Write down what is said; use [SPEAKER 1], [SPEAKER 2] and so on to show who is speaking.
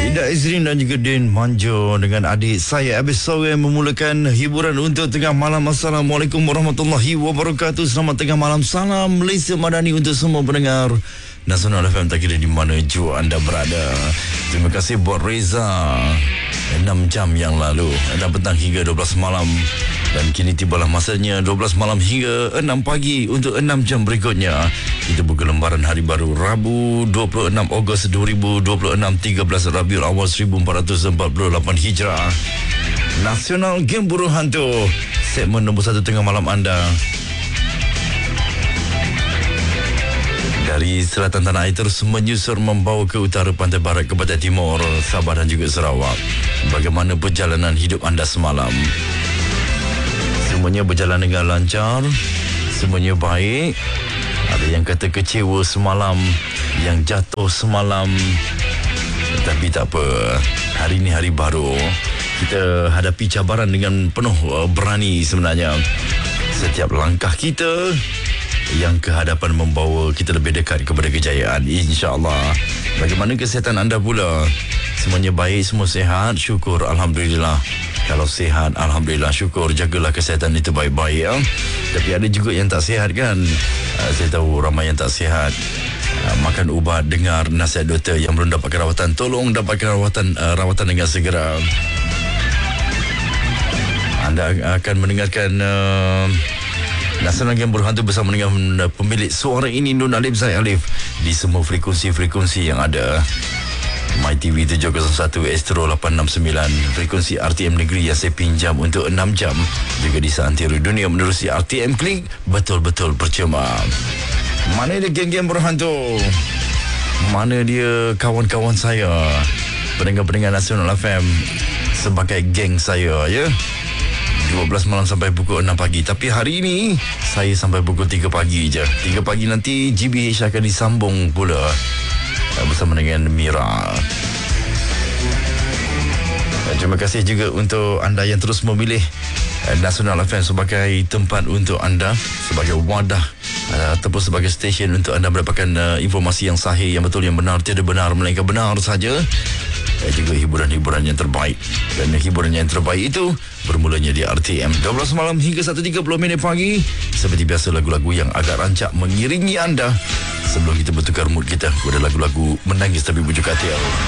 [SPEAKER 1] Ida Izrin dan juga Din Manjo dengan adik saya Abis Sawe memulakan hiburan untuk tengah malam. Assalamualaikum warahmatullahi wabarakatuh. Selamat tengah malam. Salam Malaysia Madani untuk semua pendengar Nasional FM, tak kira di mana jua anda berada. Terima kasih buat Reza 6 jam yang lalu, 6 petang hingga 12 malam. Dan kini tibalah masanya 12 malam hingga 6 pagi untuk 6 jam berikutnya. Kita buka lembaran hari baru Rabu 26 Ogos 2026, 13 Rabiul Awal 1448 Hijrah. Nasional Game Burung Hantu, segmen nombor 1 tengah malam anda. Dari selatan tanah air terus menyusur membawa ke utara, pantai barat ke pantai timur, Sabah dan juga Sarawak. Bagaimana perjalanan hidup anda semalam? Semuanya berjalan dengan lancar, semuanya baik. Ada yang kata kecewa semalam, yang jatuh semalam. Tapi tak apa, hari ini hari baru. Kita hadapi cabaran dengan penuh berani sebenarnya. Setiap langkah kita yang ke hadapan membawa kita lebih dekat kepada kejayaan, insya-Allah. Bagaimana kesihatan anda pula? Semuanya baik, semua sihat, syukur, alhamdulillah. Kalau sihat, alhamdulillah, syukur. Jagalah kesihatan itu baik-baik, ya. Tapi ada juga yang tak sihat, kan? Saya tahu ramai yang tak sihat. Makan ubat, dengar nasihat doktor. Yang belum dapatkan rawatan, tolong dapatkan rawatan dengan segera. Anda akan mendengarkan Nasional Game Burung Hantu bersama dengan pemilik suara ini, Nun Alif Zaid Alif, di semua frekuensi-frekuensi yang ada. MyTV 701, Astro 869, frekuensi RTM Negeri yang saya pinjam untuk 6 jam. Juga di seantero dunia menerusi RTM Klik, betul-betul percuma. Mana dia geng-geng Burung Hantu? Mana dia kawan-kawan saya, pendengar-pendengar Nasional FM sebagai geng saya, ya? 12 malam sampai pukul 6 pagi. Tapi hari ini saya sampai pukul 3 pagi je. 3 pagi nanti GBH akan disambung pula bersama dengan Mira. Dan terima kasih juga untuk anda yang terus memilih Nasional FM sebagai tempat untuk anda, sebagai wadah ataupun sebagai stesen untuk anda mendapatkan informasi yang sahih, yang betul, yang benar, tiada benar melainkan benar saja. Dan juga hiburan-hiburan yang terbaik. Dan hiburan yang terbaik itu bermulanya di RTM 12 malam hingga 1.30 pagi. Seperti biasa, lagu-lagu yang agak rancak mengiringi anda sebelum kita bertukar mood kita kepada lagu-lagu menangis tapi bujuk hati.